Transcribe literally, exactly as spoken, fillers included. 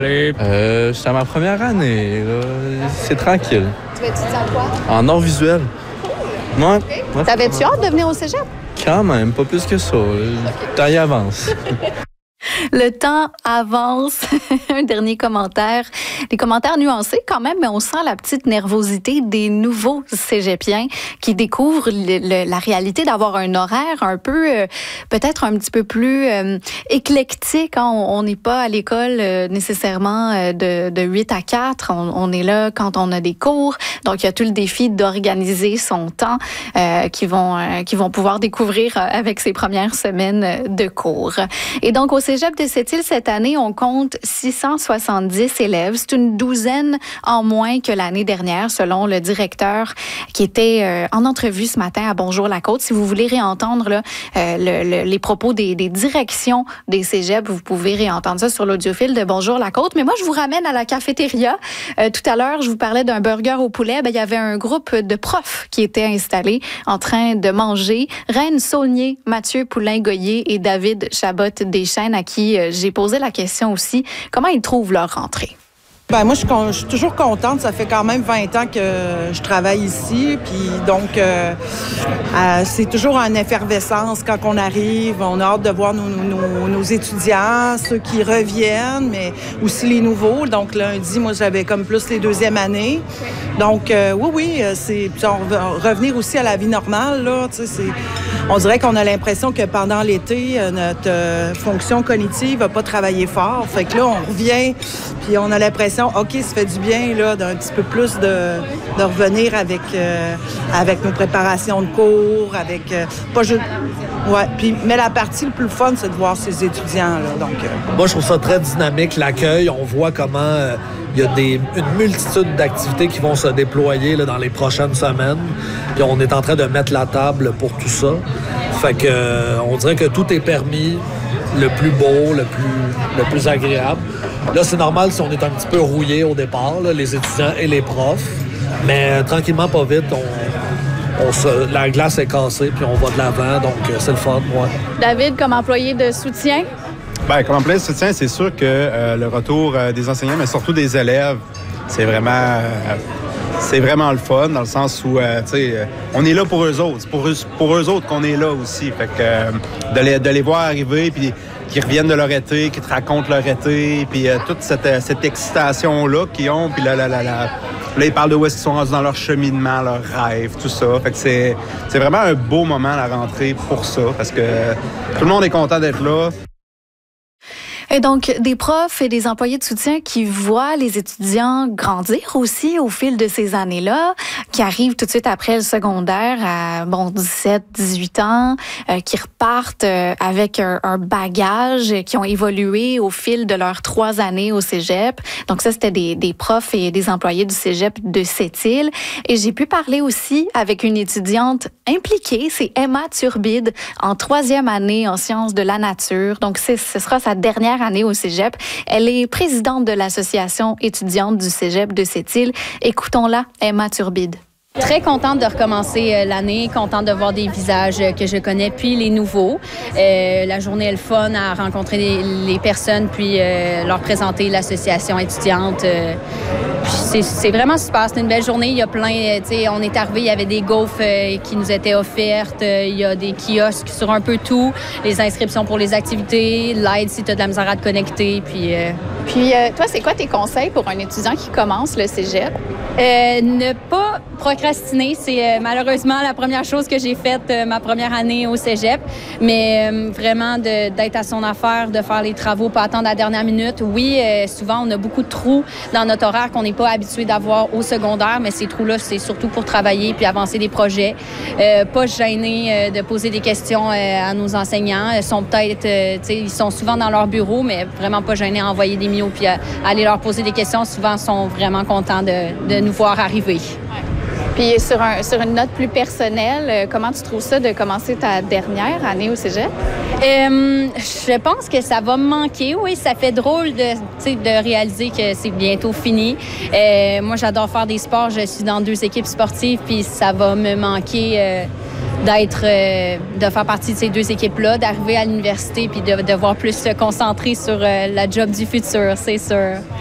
Euh, c'est à ma première année. Là. C'est tranquille. Tu vas étudier en quoi? En art visuel. Ouais. Okay. Ouais, T'avais-tu hâte de venir au cégep? Quand même, pas plus que ça. Le temps y avance. Le temps avance. Un dernier commentaire. Des commentaires nuancés quand même, mais on sent la petite nervosité des nouveaux cégepiens qui découvrent le, le, la réalité d'avoir un horaire un peu, euh, peut-être un petit peu plus euh, éclectique. Hein. On n'est pas à l'école euh, nécessairement euh, de, de huit à quatre. On, on est là quand on a des cours. Donc, il y a tout le défi d'organiser son temps euh, qu'ils vont, euh, qu'ils vont pouvoir découvrir avec ces premières semaines de cours. Et donc, au Cégep de Sept-Îles, cette année, on compte six cent soixante-dix élèves. C'est une douzaine en moins que l'année dernière, selon le directeur qui était euh, en entrevue ce matin à Bonjour la Côte. Si vous voulez réentendre là, euh, le, le, les propos des, des directions des cégeps, vous pouvez réentendre ça sur l'audiofile de Bonjour la Côte. Mais moi, je vous ramène à la cafétéria. Euh, tout à l'heure, je vous parlais d'un burger au poulet. Ben, il y avait un groupe de profs qui étaient installés en train de manger. Reine Saulnier, Mathieu Poulain-Goyer et David Chabot-Deschênes, à qui euh, j'ai posé la question aussi, comment ils trouvent leur rentrée? Ben moi, je suis, je suis toujours contente. Ça fait quand même vingt ans que je travaille ici. Puis donc, euh, euh, c'est toujours en effervescence quand on arrive. On a hâte de voir nos, nos, nos étudiants, ceux qui reviennent, mais aussi les nouveaux. Donc, lundi, moi, j'avais comme plus les deuxièmes années. Donc, euh, oui, oui, c'est revenir aussi à la vie normale, là. Tu sais, c'est, on dirait qu'on a l'impression que pendant l'été, notre euh, fonction cognitive n'a pas travaillé fort. Fait que là, on revient, puis on a l'impression OK, ça fait du bien là, d'un petit peu plus de, de revenir avec, euh, avec nos préparations de cours, avec euh, pas juste. Ouais, puis, mais la partie le plus fun, c'est de voir ces étudiants. Là, donc, euh... Moi, je trouve ça très dynamique, l'accueil. On voit comment euh, il y a des, une multitude d'activités qui vont se déployer là, dans les prochaines semaines. Puis on est en train de mettre la table pour tout ça. Fait que euh, on dirait que tout est permis, le plus beau, le plus, le plus agréable. Là, c'est normal si on est un petit peu rouillé au départ, là, les étudiants et les profs. Mais euh, tranquillement, pas vite, on, on se, la glace est cassée, puis on va de l'avant, donc euh, c'est le fun, ouais. David, comme employé de soutien? Bien, comme employé de soutien, c'est sûr que euh, le retour euh, des enseignants, mais surtout des élèves, c'est vraiment... Euh, c'est vraiment le fun, dans le sens où, euh, tu sais, on est là pour eux autres. C'est pour eux, pour eux autres qu'on est là aussi. Fait que euh, de, les, de les voir arriver, puis qu'ils reviennent de leur été, qu'ils te racontent leur été, puis euh, toute cette, cette excitation-là qu'ils ont, puis là, là, là, là, là, ils parlent de où est-ce qu'ils sont rendus dans leur cheminement, leurs rêves, tout ça. Fait que c'est, c'est vraiment un beau moment, la rentrée, pour ça, parce que tout le monde est content d'être là. Et donc, des profs et des employés de soutien qui voient les étudiants grandir aussi au fil de ces années-là, qui arrivent tout de suite après le secondaire à, bon, dix-sept, dix-huit ans, euh, qui repartent euh, avec un, un bagage, qui ont évolué au fil de leurs trois années au cégep. Donc ça, c'était des, des profs et des employés du cégep de Sept-Îles. Et j'ai pu parler aussi avec une étudiante impliquée, c'est Emma Turbide, en troisième année en sciences de la nature. Donc, c'est, ce sera sa dernière année au cégep. Elle est présidente de l'association étudiante du cégep de Sept-Îles. Écoutons-la, Emma Turbide. Très contente de recommencer l'année, contente de voir des visages que je connais, puis les nouveaux. Euh, la journée est le fun à rencontrer les, les personnes, puis euh, leur présenter l'association étudiante. Euh, c'est, c'est vraiment super, c'est une belle journée. Il y a plein, tu sais, on est arrivé, il y avait des gaufres euh, qui nous étaient offertes, euh, il y a des kiosques sur un peu tout, les inscriptions pour les activités, l'aide si tu as de la misère à te connecter, puis... Euh... Puis euh, toi, c'est quoi tes conseils pour un étudiant qui commence le cégep? Euh, ne pas procrastiner, c'est euh, malheureusement la première chose que j'ai faite euh, ma première année au cégep, mais euh, vraiment de, d'être à son affaire, de faire les travaux, pas attendre la dernière minute. Oui, euh, souvent on a beaucoup de trous dans notre horaire qu'on n'est pas habitué d'avoir au secondaire, mais ces trous-là, c'est surtout pour travailler puis avancer des projets. Euh, pas se gêner euh, de poser des questions euh, à nos enseignants. Ils sont peut-être, euh, tu sais, ils sont souvent dans leur bureau, mais vraiment pas gêner à envoyer des mios puis à, à aller leur poser des questions. Souvent, ils sont vraiment contents de, de nous voir arriver. Ouais. Puis sur, un, sur une note plus personnelle, comment tu trouves ça de commencer ta dernière année au cégep? Euh, je pense que ça va me manquer, oui. Ça fait drôle de, de réaliser que c'est bientôt fini. Euh, moi, j'adore faire des sports. Je suis dans deux équipes sportives, puis ça va me manquer... Euh, d'être, euh, de faire partie de ces deux équipes-là, d'arriver à l'université puis de devoir plus se concentrer sur euh, la job du futur, c'est sûr.